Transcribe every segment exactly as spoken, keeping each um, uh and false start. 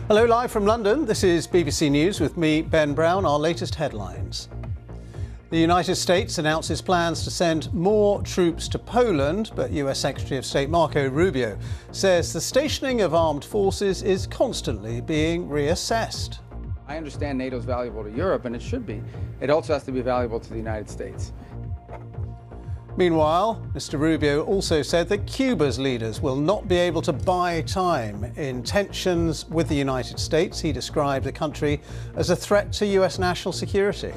Hello, live from London. This is B B C News with me, Ben Brown. Our latest headlines. The United States announces plans to send more troops to Poland, but U S Secretary of State Marco Rubio says the stationing of armed forces is constantly being reassessed. I understand NATO is valuable to Europe, and it should be. It also has to be valuable to the United States. Meanwhile, Mister Rubio also said that Cuba's leaders will not be able to buy time in tensions with the United States. He described the country as a threat to U S national security.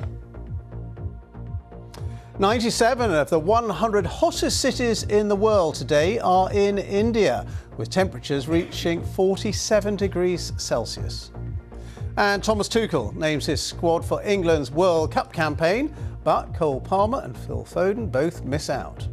ninety-seven of the one hundred hottest cities in the world today are in India, with temperatures reaching forty-seven degrees Celsius. And Thomas Tuchel names his squad for England's World Cup campaign, but Cole Palmer and Phil Foden both miss out.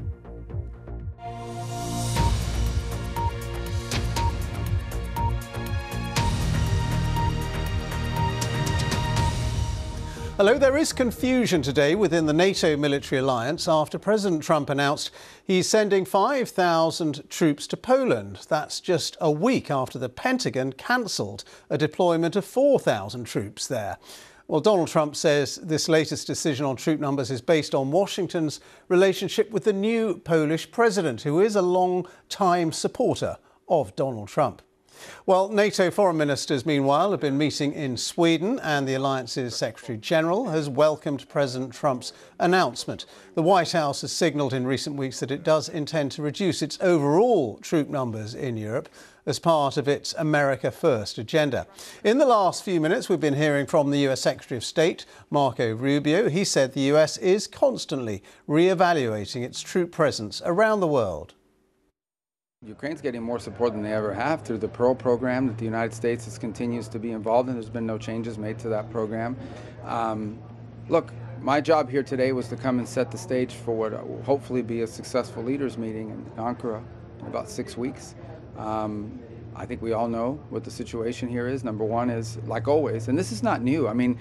Hello, there is confusion today within the NATO military alliance after President Trump announced he's sending five thousand troops to Poland. That's just a week after the Pentagon cancelled a deployment of four thousand troops there. Well, Donald Trump says this latest decision on troop numbers is based on Washington's relationship with the new Polish president, who is a long-time supporter of Donald Trump. Well, NATO foreign ministers, meanwhile, have been meeting in Sweden, and the alliance's Secretary General has welcomed President Trump's announcement. The White House has signalled in recent weeks that it does intend to reduce its overall troop numbers in Europe as part of its America First agenda. In the last few minutes, we've been hearing from the U S Secretary of State, Marco Rubio. He said the U S is constantly re-evaluating its troop presence around the world. Ukraine's getting more support than they ever have through the Pearl program that the United States is, continues to be involved in. There's been no changes made to that program. Um, look, my job here today was to come and set the stage for what will hopefully be a successful leaders meeting in Ankara in about six weeks. Um, I think we all know what the situation here is. Number one is, like always, and this is not new. I mean,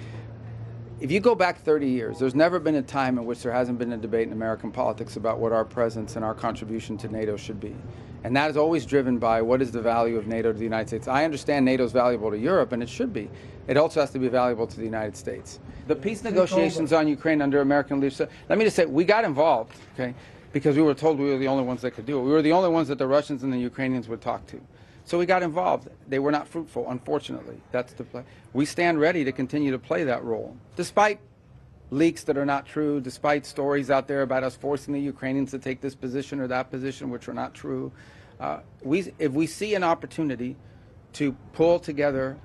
if you go back thirty years, there's never been a time in which there hasn't been a debate in American politics about what our presence and our contribution to NATO should be. And that is always driven by what is the value of NATO to the United States. I understand NATO is valuable to Europe, and it should be. It also has to be valuable to the United States. The peace negotiations on Ukraine under American leadership, let me just say, we got involved, okay, because we were told we were the only ones that could do it. We were the only ones that the Russians and the Ukrainians would talk to. So we got involved. They were not fruitful, unfortunately. That's the play. We stand ready to continue to play that role, despite leaks that are not true, despite stories out there about us forcing the Ukrainians to take this position or that position, which are not true. Uh, we, if we see an opportunity to pull together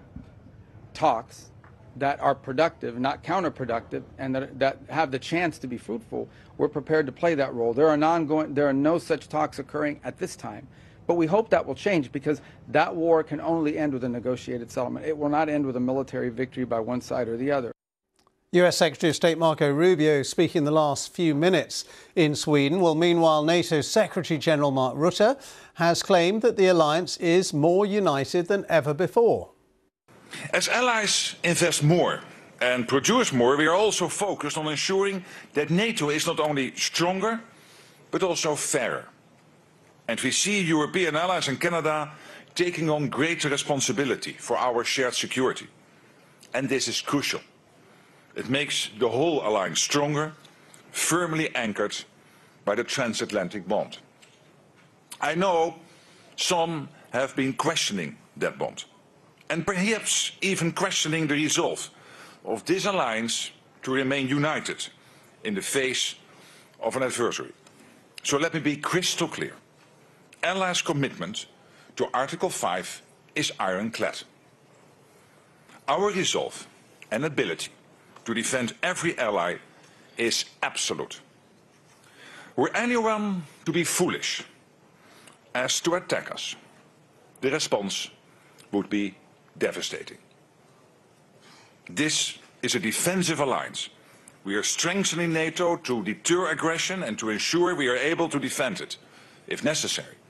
talks that are productive, not counterproductive, and that, that have the chance to be fruitful, we're prepared to play that role. There are, non-going, there are no such talks occurring at this time. But we hope that will change, because that war can only end with a negotiated settlement. It will not end with a military victory by one side or the other. U S Secretary of State Marco Rubio speaking the last few minutes in Sweden. Well, meanwhile, NATO Secretary General Mark Rutte has claimed that the alliance is more united than ever before. As allies invest more and produce more, we are also focused on ensuring that NATO is not only stronger, but also fairer. And we see European allies and Canada taking on greater responsibility for our shared security. And this is crucial. It makes the whole alliance stronger, firmly anchored by the transatlantic bond. I know some have been questioning that bond, and perhaps even questioning the resolve of this alliance to remain united in the face of an adversary. So let me be crystal clear. Allies' commitment to Article five is ironclad. Our resolve and ability to defend every ally is absolute. Were anyone to be foolish as to attack us, the response would be devastating. This is a defensive alliance. We are strengthening NATO to deter aggression and to ensure we are able to defend it, if necessary.